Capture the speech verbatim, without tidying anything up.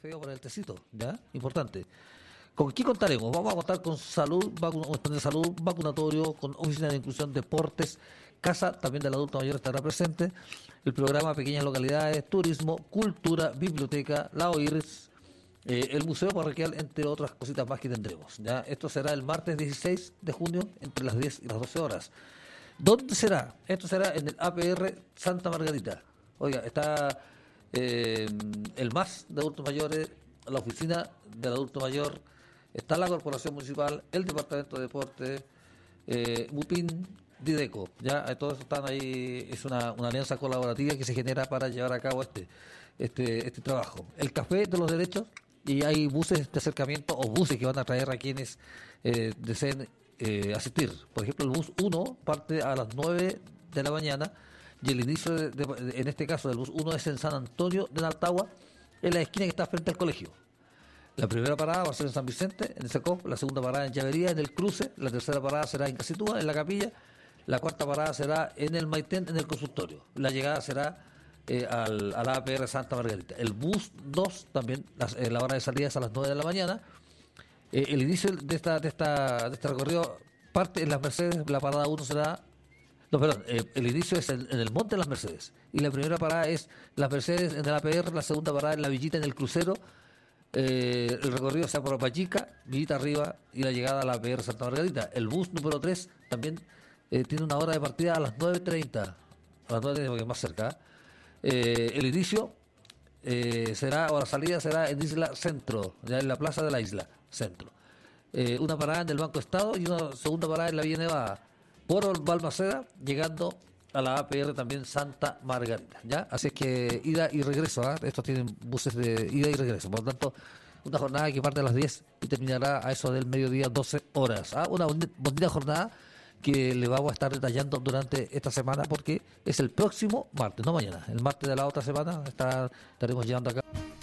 café o para el tecito, ¿ya? Importante. ¿Con qué contaremos? Vamos a contar con salud, vacu- de salud, vacunatorio, con oficina de inclusión, deportes, casa también del adulto mayor estará presente, el programa Pequeñas Localidades, turismo, cultura, biblioteca, la O I R S, eh, el museo parroquial, entre otras cositas más que tendremos. ¿Ya? Esto será el martes dieciséis de junio entre las diez y las doce horas. ¿Dónde será? Esto será en el A P R Santa Margarita. Oiga, está eh, el M A S de adultos mayores, la oficina del adulto mayor, está la Corporación Municipal, el Departamento de Deportes, eh, MUPIN, Dideco. Ya eh, todos están ahí, es una, una alianza colaborativa que se genera para llevar a cabo este, este, este trabajo. El Café de los Derechos, y hay buses de acercamiento o buses que van a traer a quienes eh, deseen eh, asistir. Por ejemplo, el bus uno parte a las nueve de la mañana y el inicio, de, de, en este caso, del bus uno es en San Antonio de Naltagua, en la esquina que está frente al colegio. La primera parada va a ser en San Vicente, en el SECOP, la segunda parada en Llavería, en el cruce, la tercera parada será en Casitúa, en la capilla, la cuarta parada será en el Maitén, en el consultorio. La llegada será eh, al, a la A P R Santa Margarita. El bus dos también, las, eh, la hora de salida es a las nueve de la mañana. Eh, el inicio de esta, de esta de este recorrido parte en las Mercedes, la parada uno será... No, perdón, eh, el inicio es en, en el Monte de las Mercedes. Y la primera parada es las Mercedes en el A P R, la segunda parada en la Villita, en el crucero. Eh, el recorrido sea por Pachica, Villita arriba y la llegada a la A P R Santa Margarita. El bus número tres también eh, tiene una hora de partida a las nueve treinta, a las nueve treinta porque es más cerca. Eh, el inicio eh, será, o la salida será en Isla Centro, ya en la plaza de la Isla Centro. Eh, una parada en el Banco Estado y una segunda parada en la Vía Nevada, por Balmaceda, llegando a la A P R también Santa Margarita, ¿ya? Así es que ida y regreso, ¿eh? Estos tienen buses de ida y regreso, por lo tanto, una jornada que parte a las diez y terminará a eso del mediodía, doce horas, ¿ah? Una bonita jornada que le vamos a estar detallando durante esta semana porque es el próximo martes, no mañana, el martes de la otra semana está, estaremos llegando acá.